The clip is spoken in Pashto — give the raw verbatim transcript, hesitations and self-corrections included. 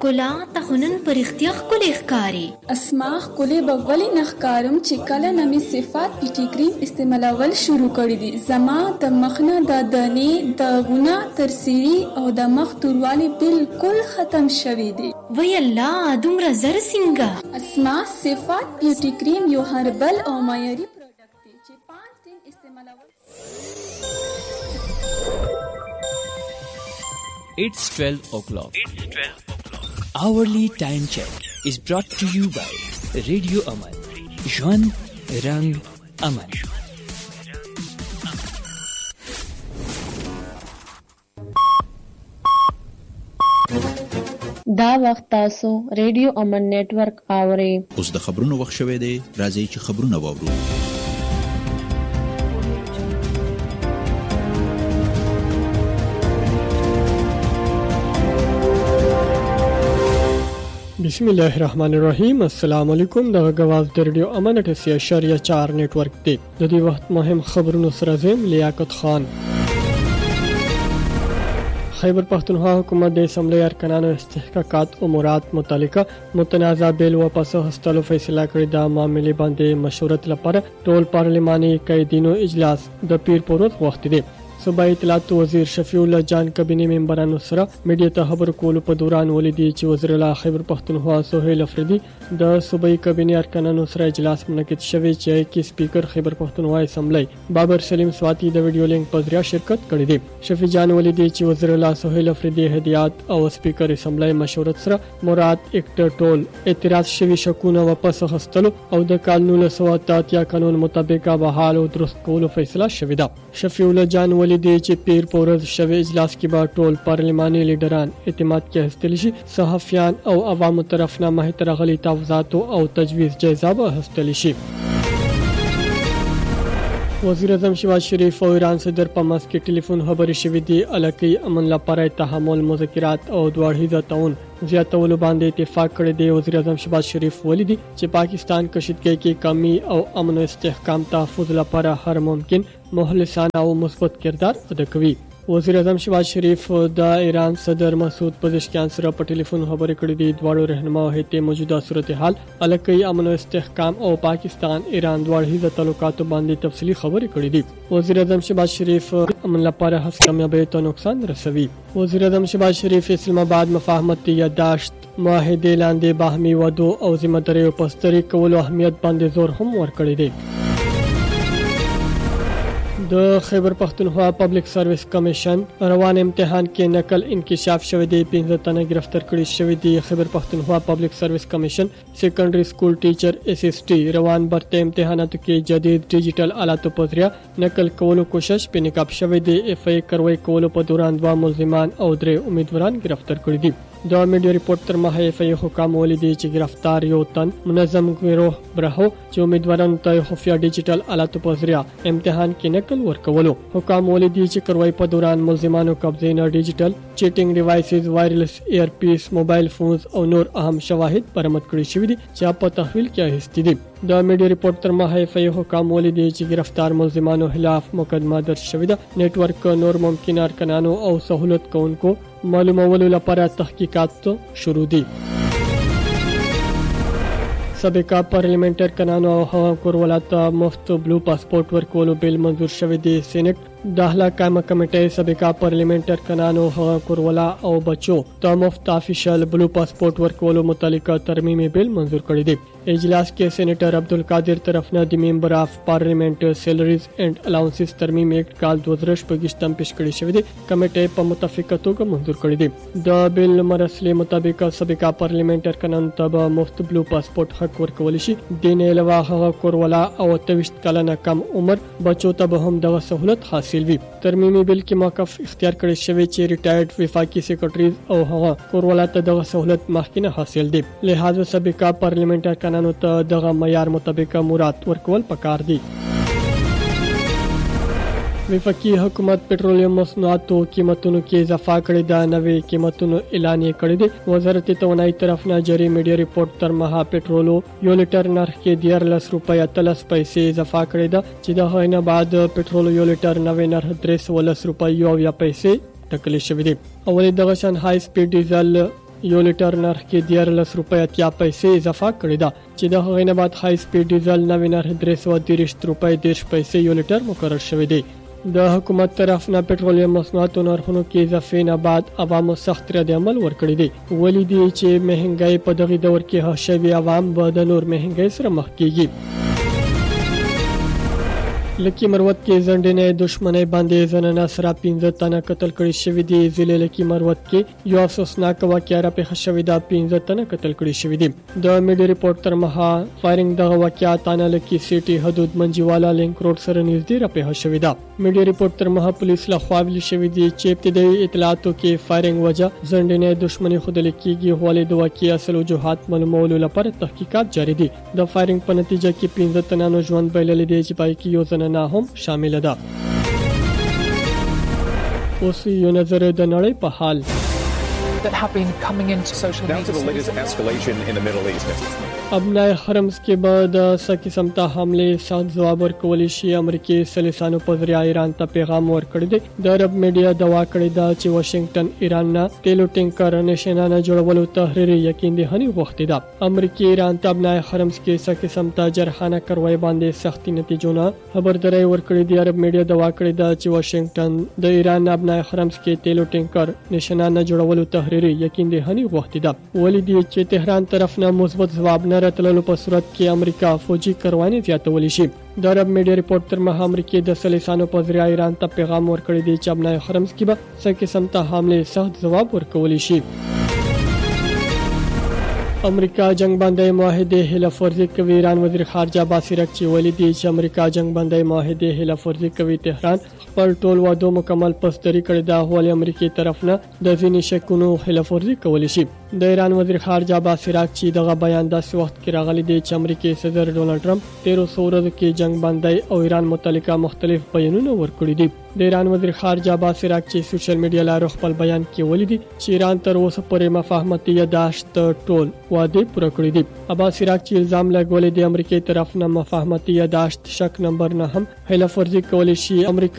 ښکلا ته خو نن په رښتیا ښکلې ښکاري. اسما ښکلې به ولې نه ښکارم چې کله نه مې صفات پی ټي کریم استعمالول شروع کړي دي. زما د مخ نه د دانې داغونه تر سیري او د مخ توروالی بالکل ختم شوي دي. وی الله دومره زر څنګه؟ اسما صفات بیوټي کریم یو هربل او معیاري پروډکټ دی چې پانچ دن استعمالول. It's twelve o'clock. It's twelve o'clock. Hourly time check is brought to you by Radio Aman. Jwan Rang Aman. دا وخت تاسو ریډیو امن نیټورک اورئ. اوس د خبرونو وخت شوی دی. راځئ چې خبرونه واورو. بسم الله الرحمن الرحیم. السلام علیکم. دغه غواز د ریډیو امن اټسیا اشاریه چار نیټورک دی. د دې وخت مهم خبرونو سره زم لیاقت خان. خیبر پختونخوا حکومت د اسمبلی ارکانانو استحقاقات او مراد متعلقه متنازع بیل واپس هستلو فیصله کړې ده. معاملې باندې مشورت لپاره ټول پارلماني قیدینو اجلاس د پیر پروت وخت دی. صوبایي اطلاعات وزیر شفیع الله جان کابینه ممبرانو سره میډیا ته خبر کولو په دوران ولیدي چې وزیر اعلی خیبر پختونخوا سهیل افریدي د صوبایي کابینه ارکانانو سره اجلاس منعقد شوی چې کې سپیکر خیبر پختونخوا اسمبلی بابر سلیم سواتی د ویډیو لینک په ذریعہ شرکت کړی دی. شفیع جان ولیدي چې وزیر اعلی سهیل افریدي هدایت او سپیکر اسمبلی مشورت سره مراد اکټ ټول اعتراض شوی شکونه واپس غوښتلو او د قانون له سو اتیا قانون مطابق بحال او درست کولو فیصله شوې ده. شفیع الله جان ولیدي دی چې پیر پورز شوی اجلاس کې به ټول پارلماني لیډران اعتماد کې هستل شي. صحافیان او عوامو طرف نه مهتر غلي تفاوضات او تجویز جایزه به هستل شي. وزیر اعظم شهباز شریف او ایران صدر په ماسک کې ټلیفون خبرې شوې دي. الکه امن لپاره تحمل مذاکرات او دوه تعاون زیاتولو باندې اتفاق کړی دی. وزیر اعظم شهباز شریف ولیدي چې پاکستان کشیدګۍ کې کمی او امن او استحکام تحفظ لپاره هر ممکن مخلصانه او مثبت کردار ادا کوي. وزیر اعظم شهباز شریف د ایران صدر مسعود پزشکیان سره په ټلیفون خبرې کړې دي. دواړو رهنماو هیته موجوده صورتحال الکه امن او استحکام او پاکستان ایران دواړو تعلقاتو باندې تفصیلی خبرې کړې دي. وزیر اعظم شهباز شریف امن لپاره هڅه کامیابی ته نقصان رسوي. وزیر اعظم شهباز شریف اسلام آباد مفاهمت یادداشت معاهده لاندې باهمي ودو او ذمہ داریو په ستري کولو اهمیت باندې زور هم ورکړی دی. د خیبر پختونخوا پبلک سرویس کمیشن روان امتحان کې نقل انکشاف شوی دی. پنځه تنه گرفتار کړي شوی دي. خیبر پختونخوا پبلک سرویس کمیشن سیکنډري سکول ټیچر ایس ایس ټي روان برته امتحاناتو کې جدید ډیجیټل آلاتو په ذریعہ نقل کولو کوشش په نقاب شوی دی. اف ای کاروای کولو په دوران دوه ملزمان او درې امیدواران گرفتار کړي دي. د میډیا ریپورت تر مخه اف ای حکام ولیدي چې گرفتار یو تن منظم گروه برهو چې امیدوارانو ته خفیا ډیجیټل آلاتو په ذریعہ امتحان کې نقل ورکولو. حکام ولیدي چې کاروای په دوران ملزمانو قبضه نه ډیجیټل چیټینګ ډیوایسز وایرلیس ایر پیس موبایل فونز او نور اهم شواهد برآمد کړي شوی دي چې په تحویل کې اخیستي دي. د میډیا ریپورت تر مخه اف ای حکام ولیدي چې گرفتار ملزمانو خلاف مقدمه درج شوې ده. نیټورک نور ممکن ارکانانو او سہولت کوونکو معلومولو لپاره تحقیقات شروع دي. سابقا پارلیمنټر کنانو او هوا کورولات مفت بلو پاسپورت ورکولو بیل منظور شوی دی. سېنات داخله قائمه کمیټه سابقا پارلیمنټر کنانو هوا کورولا او بچو ته مفت افیشل بلو پاسپورت ورکولو متعلقه ترمیمي بیل منظور کړی دی. اجلاس کې سېنیټر عبدالقادر طرفنه د ممبر اف پارلیمنت سیلریز اینڈ الاونسز ترمیم ایکټ کال دوه زره شپږ تم پیش کړی شوی دی. کمیټه په متفقه توګه منظور کړی دی. د بیل مرسله مطابق سابقا پارلیمنټر کنانو ته مفت بلو پاسپورت حق ورکول شي. دین علاوه هغه کورولا او اتويشت کلنه کم عمر بچو ته به هم دغه سہولت حاصل وي. ترمیمي بیل کې موقف اختیار کړی شوی چې ریټایرډ وفاقي سیکریټریز او هغه کورولا ته دغه سہولت مخکینه حاصل دی. لہذا سابقا پارلیمنټر کنانو ته دغه معیار مطابق مراد ورکول پکار دي. وفاقي حکومت پټرولیم مصنوعاتو قیمتونو کې اضافه کړې ده. نوې قیمتونو اعلان یې کړی دی. وزارت توانایي طرف نه جاری میډیا ریپورت تر مها پټرولو یو لیټر نرخ کې دیارلس روپۍ اتلس پیسې اضافه کړې ده چې د هغې نه بعد پټرولو یو لیټر نوې نرخ درې سوه لس روپۍ او یا پیسې ټاکل شوی دی. اولې دغه شان های سپیډ ډیزل یو لیټر نرخ کې دیارلس روپۍ اتیا پیسې اضافه کړې ده چې د هغې نه بعد های سپیډ ډیزل نوی نرخ درې سوه دېرش روپۍ دېرش پیسې یو لیټر مقرر شوی دی. د حکومت طرف نه پټرولیم مصنوعاتو نرخونو کې اضافې نه بعد عوامو سخت رد عمل ورکړی دی. ولې دی چې مهنګۍ په دغه دور کې هغه شوي عوام به د نور مهنګۍ سره مخ کیږي. لکی مروت کې ځنډنې دښمنۍ باندې زنانه سره پنځه تنه قتل کړي شوي دي. ضلع لکی مروت کې یو افسوسناک واقعه را پیښه شوې ده، پنځه تنه قتل کړي شوي دي. د میډیا رپورټ تر مهال فایرنګ دغه واقعه تانه لکی سیټي حدود منجیوالا لینک روډ سره نږدې را پیښه شوې ده. میډیا رپورټ تر مهال پولیس لخوا ویل شوی دی چې ابتدایي اطلاعاتو کې فایرنګ وجه ځنډنې دښمنۍ ښودل کېږي، ولې د واقعې اصل وجوهات معلومولو لپاره تحقیقات جاري دي. د فایرنګ په نتیجه کې پنځه تنانو ژوند بایللی دی چې پای کې یو زنانه هم شامل ده. اوس یو نظر د نړۍ په حال that have been coming into social media. Now to the latest escalation in the Middle East. ابنای حرمز کې به د سکی سمتا حمله سخت جواب ورکول شي. امریکای سلیسانو په ذریعہ ایران ته پیغام ورکړی دی. د عرب میډیا دوا کړی دا چې واشنگټن ایران نه تیلو ټینکر نشانه جوړولو تحریری یقین دهنی غوښتي ده. امریکای ایران ته ابنای حرمز کې سکی سمتا جرحانه کروي باندې سختي نتیجونه خبرداري ورکړی دی. عرب میډیا دوا کړی دا چې واشنگټن د ایران ابنای حرمز کې تیلو ټینکر نشانه جوړولو تحریری یقین دهنی غوښتي ده. ولې دی چې تهران طرف نه مثبت جواب راتللو په صورت کې امریکا فوجي کارواني زیاتولی شي. د عرب میډیا رپورټ تر مهال امریکای د سلیسانو په ذریعہ ایران ته پیغام ورکړی دی چې ابنای حرمز کې به سکی سمتا حمله سخت جواب ورکولی شي. امریکا جنگ باندې معاهده خلاف ورزي کوي. ایران وزیر خارجه عباس عراقچي ویلي دی چې امریکا جنگ باندې معاهده خلاف ورزي کوي. تهران خپل ټول وعده مکمل پسدري کړی دا، ولې امریکای طرف نه د ځینې شکونو خلاف ورزي کولی شي. د ایران وزیر خارجه عباس عراقچي دغه بیان داسې وخت کې راغلی دی چې امریکای صدر ډونالد ټرمپ تیرو څو ورځو کې جنگ باندې او ایران متعلقه مختلف بیانونه ورکړي دي. د ایران وزیر خارجه عباس عراقچي سوشل میډیا لارو خپل بیان کې ویلي دی چې ایران تر اوسه پورې مفاهمتي یاداشت ټول وعده پوره کړې دي. عباس عراقچي الزام لګولې د امریکای طرف نه مفاهمتي یاداشت شک نمبر نه هم خلاف ورزي کولی شي. امریکا